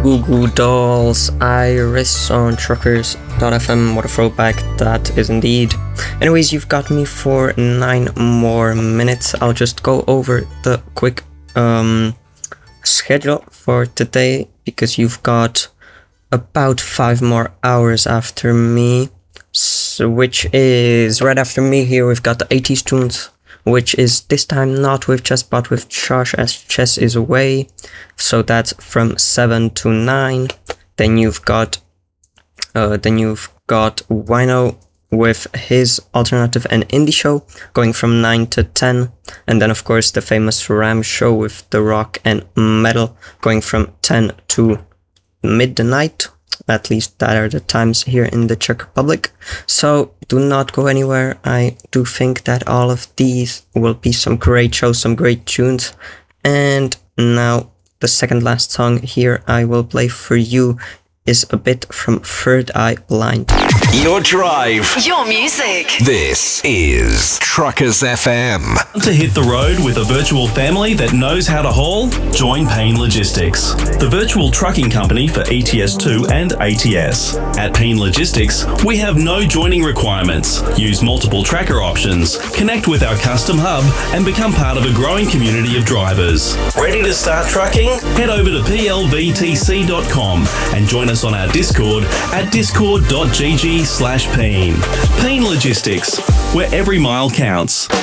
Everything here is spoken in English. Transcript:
Goo Goo Dolls, Iris on Truckers.fm. What a throwback that is indeed. Anyways, you've got me for 9 more minutes. I'll just go over the quick schedule for today because you've got about 5 more hours after me. So, which is right after me here, we've got the 80s tunes, which is this time not with Chess but with Josh as Chess is away. So that's from 7 to 9. Then you've got Wino with his alternative and indie show going from 9 to 10. And then of course the famous Ram show with the rock and metal going from 10 to midnight. At least that are the times here in the Czech Republic. So do not go anywhere. I do think that all of these will be some great shows, some great tunes. And now the second last song here I will play for you is a bit from Third Eye Blind. Your drive. Your music. This is Truckers FM. To hit the road with a virtual family that knows how to haul? Join Payne Logistics, the virtual trucking company for ETS2 and ATS. At Payne Logistics, we have no joining requirements. Use multiple tracker options, connect with our custom hub, and become part of a growing community of drivers. Ready to start trucking? Head over to plvtc.com and join us on our Discord at discord.gg/Payne. Payne Logistics, where every mile counts.